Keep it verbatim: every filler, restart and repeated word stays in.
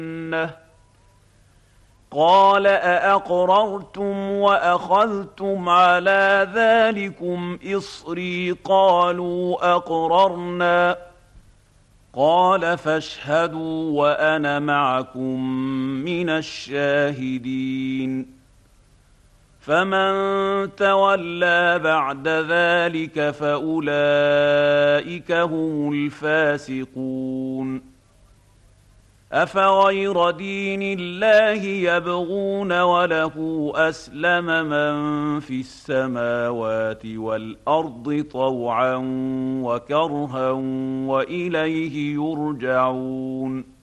قال أأقررتم وأخذتم على ذلكم إصري قالوا أقررنا قال فاشهدوا وأنا معكم من الشاهدين فمن تولى بعد ذلك فأولئك هم الفاسقون أفغير دين الله يبغون وله أسلم من في السماوات والأرض طوعا وكرها وإليه يرجعون